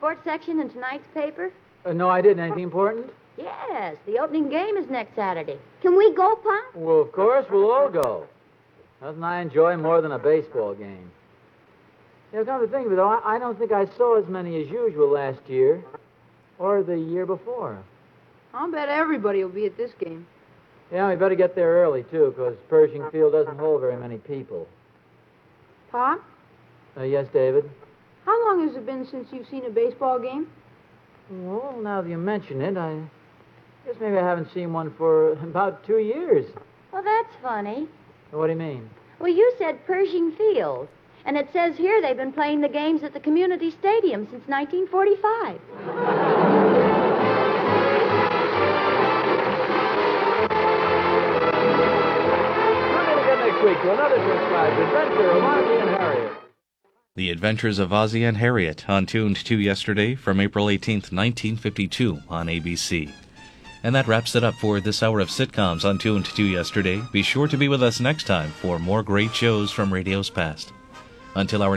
sports section in tonight's paper? No, I didn't. Anything important? Yes, the opening game is next Saturday. Can we go, Pop? Well, of course, we'll all go. Nothing I enjoy more than a baseball game. Come to think of it, though, I don't think I saw as many as usual last year or the year before. I'll bet everybody will be at this game. Yeah, we better get there early, too, because Pershing Field doesn't hold very many people. Pop? Yes, David? How long has it been since you've seen a baseball game? Well, now that you mention it, I guess maybe I haven't seen one for about 2 years. Well, that's funny. What do you mean? Well, you said Pershing Field. And it says here they've been playing the games at the community stadium since 1945. Tune in again next week to another transcribed adventure of Ozzie and Harriet. The Adventures of Ozzie and Harriet on Tuned to Yesterday from April 18th, 1952 on ABC. And that wraps it up for this hour of sitcoms on Tuned to Yesterday. Be sure to be with us next time for more great shows from radio's past. Until our